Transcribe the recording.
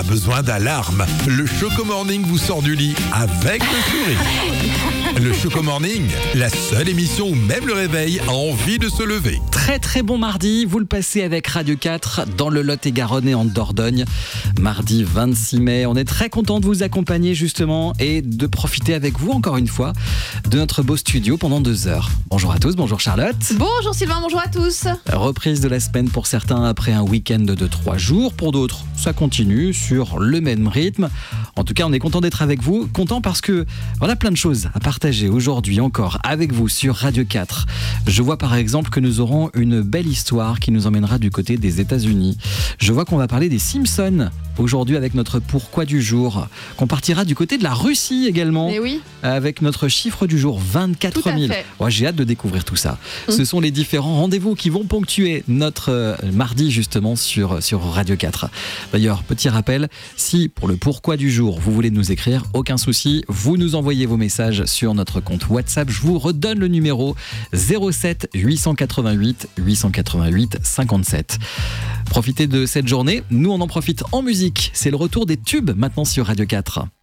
besoin d'alarme. Le Choco Morning vous sort du lit avec le sourire. Le Choco Morning, la seule émission où même le réveil a envie de se lever. Très très bon mardi, vous le passez avec Radio 4 dans le Lot-et-Garonne et en Dordogne. Mardi 26 mai, on est très content de vous accompagner justement et de profiter avec vous encore une fois de notre beau studio pendant 2 heures. Bonjour à tous, bonjour Charlotte. Bonjour Sylvain, bonjour à tous. Reprise de la semaine pour certains après un week-end de 3 jours. Pour d'autres, ça continue sur le même rythme. En tout cas, on est content d'être avec vous. Content parce que on a plein de choses à partager aujourd'hui encore avec vous sur Radio 4. Je vois par exemple que nous aurons une belle histoire qui nous emmènera du côté des États-Unis. Je vois qu'on va parler des Simpsons aujourd'hui avec notre pourquoi du jour. Qu'on partira du côté de la Russie également. Et oui. Avec notre chiffre du jour, 24 000. Ouais, j'ai hâte de découvrir tout ça. Ce sont les différents rendez-vous qui vont ponctuer notre mardi justement sur Radio 4. D'ailleurs, petit rappel, si pour le pourquoi du jour, vous voulez nous écrire, aucun souci, vous nous envoyez vos messages sur notre compte WhatsApp. Je vous redonne le numéro 07 888 888 57. Profitez de cette journée. Nous, on en profite en musique. C'est le retour des tubes maintenant sur Radio 4.